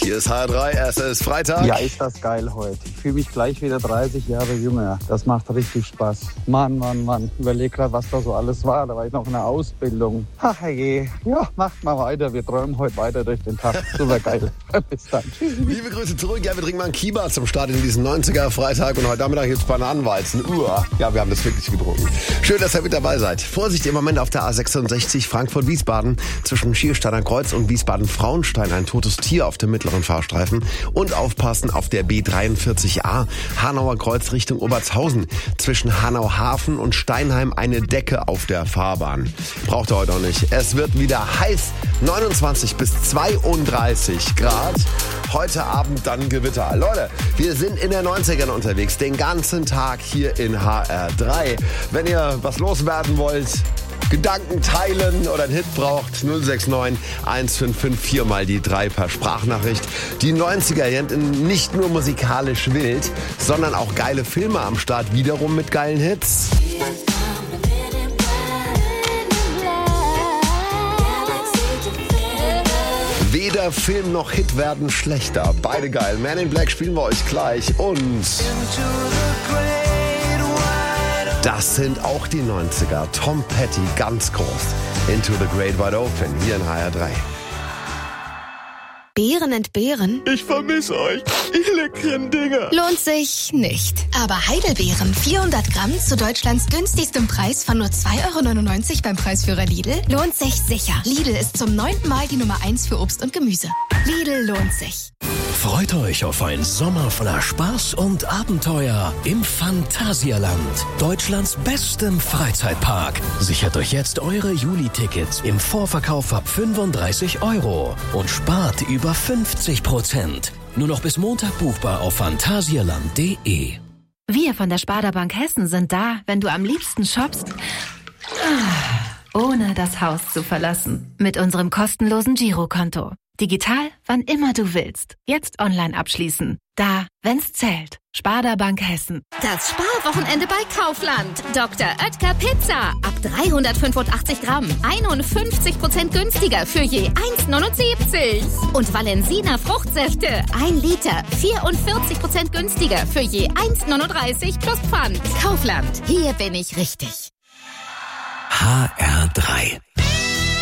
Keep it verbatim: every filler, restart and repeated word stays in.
Hier ist H R drei, es ist Freitag. Ja, ist das geil heute. Ich fühle mich gleich wieder dreißig Jahre jünger. Das macht richtig Spaß. Mann, Mann, Mann. Überleg gerade, was da so alles war. Da war ich noch in der Ausbildung. Ach je. Ja, macht mal weiter. Wir träumen heute weiter durch den Tag. Super geil. Bis dann. Tschüss. Liebe Grüße zurück. Ja, wir trinken mal einen Kiba zum Start in diesen neunziger-Freitag. Und heute Nachmittag gibt's Bananenweizen. Uah. Ja, wir haben das wirklich getrunken. Schön, dass ihr mit dabei seid. Vorsicht im Moment auf der A sechsundsechzig Frankfurt-Wiesbaden. Zwischen Schiersteiner Kreuz und Wiesbaden-Frauenstein ein totes Tier auf dem mittleren Fahrstreifen. Und aufpassen auf der B dreiundvierzig A Hanauer Kreuz Richtung Obertshausen. Zwischen Hanau-Hafen und Steinheim eine Decke auf der Fahrbahn. Braucht ihr heute auch nicht. Es wird wieder heiß. neunundzwanzig bis zweiunddreißig Grad. Heute Abend dann Gewitter. Leute, wir sind in den neunzigern unterwegs. Den ganzen Tag hier in H R drei. Wenn ihr was loswerden wollt, Gedanken teilen oder einen Hit braucht, null sechs neun eins fünf fünf vier mal die drei per Sprachnachricht. Die neunziger enden nicht nur musikalisch wild, sondern auch geile Filme am Start, wiederum mit geilen Hits. Weder Film noch Hit werden schlechter. Beide geil. Man in Black spielen wir euch gleich. Und das sind auch die neunziger. Tom Petty, ganz groß. Into the Great Wide Open, hier in H R drei. Beeren entbehren? Ich vermisse euch, ihr leckeren Dinger. Lohnt sich nicht. Aber Heidelbeeren, vierhundert Gramm zu Deutschlands günstigstem Preis von nur zwei Euro neunundneunzig beim Preisführer Lidl, lohnt sich sicher. Lidl ist zum neunten Mal die Nummer eins für Obst und Gemüse. Lidl lohnt sich. Freut euch auf einen Sommer voller Spaß und Abenteuer im Phantasialand, Deutschlands bestem Freizeitpark. Sichert euch jetzt eure Juli-Tickets im Vorverkauf ab fünfunddreißig Euro und spart über fünfzig Prozent. Nur noch bis Montag buchbar auf phantasialand punkt de. Wir von der Sparda Bank Hessen sind da, wenn du am liebsten shoppst, ohne das Haus zu verlassen. Mit unserem kostenlosen Girokonto. Digital, wann immer du willst. Jetzt online abschließen. Da, wenn's zählt. Sparda Bank Hessen. Das Sparwochenende bei Kaufland. Doktor Oetker Pizza. Ab dreihundertfünfundachtzig Gramm. einundfünfzig Prozent günstiger für je eins neunundsiebzig. Und Valensina Fruchtsäfte. ein Liter. vierundvierzig Prozent günstiger für je eins neununddreißig plus Pfand. Kaufland. Hier bin ich richtig. H R drei.